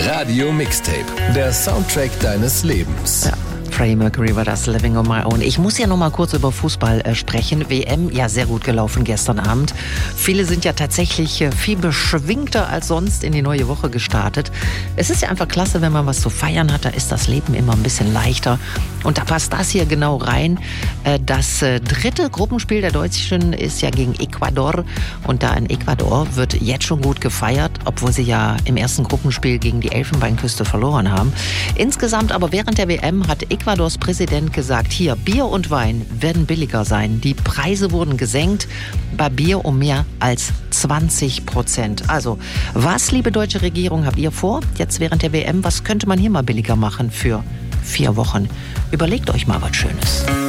Radio Mixtape, der Soundtrack deines Lebens. Ja. Freddie Mercury war das, Living on My Own. Ich muss ja noch mal kurz über Fußball sprechen. WM, ja, sehr gut gelaufen gestern Abend. Viele sind ja tatsächlich viel beschwingter als sonst in die neue Woche gestartet. Es ist ja einfach klasse, wenn man was zu feiern hat. Da ist das Leben immer ein bisschen leichter. Und da passt das hier genau rein. Das dritte Gruppenspiel der Deutschen ist ja gegen Ecuador. Und da in Ecuador wird jetzt schon gut gefeiert, obwohl sie ja im ersten Gruppenspiel gegen die Elfenbeinküste verloren haben. Insgesamt aber während der WM hat Ecuadors Präsident gesagt, hier, Bier und Wein werden billiger sein. Die Preise wurden gesenkt, bei Bier um mehr als 20%. Also, was, liebe deutsche Regierung, habt ihr vor? Jetzt während der WM, was könnte man hier mal billiger machen für 4 Wochen? Überlegt euch mal was Schönes.